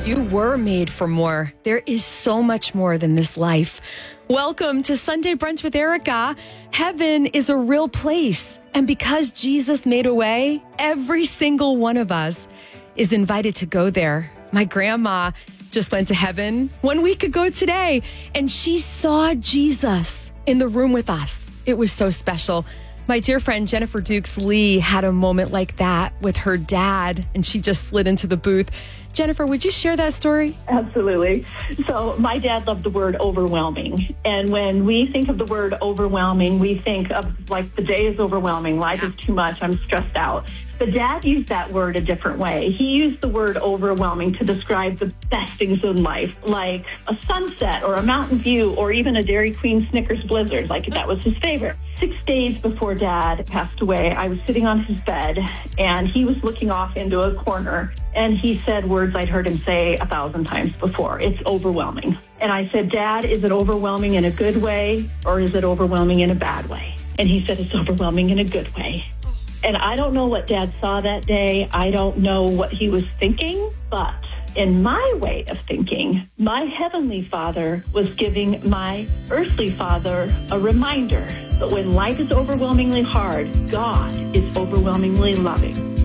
You were made for more. There is so much more than this life. Welcome to Sunday Brunch with Erica. Heaven is a real place. And because Jesus made a way, every single one of us is invited to go there. My grandma just went to heaven 1 week ago today, and she saw Jesus in the room with us. It was so special. My dear friend Jennifer Dukes Lee had a moment like that with her dad, and she just slid into the booth. Jennifer, would you share that story? Absolutely. So my dad loved the word overwhelming. And when we think of the word overwhelming, we think of like the day is overwhelming, life is too much, I'm stressed out. But Dad used that word a different way. He used the word overwhelming to describe the best things in life, like a sunset or a mountain view or even a Dairy Queen Snickers blizzard, like that was his favorite. 6 days before Dad passed away, I was sitting on his bed and he was looking off into a corner and he said words I'd heard him say 1,000 times before. It's overwhelming. And I said, Dad, is it overwhelming in a good way or is it overwhelming in a bad way? And he said, it's overwhelming in a good way. And I don't know what Dad saw that day. I don't know what he was thinking, but in my way of thinking, my heavenly Father was giving my earthly father a reminder that when life is overwhelmingly hard, God is overwhelmingly loving.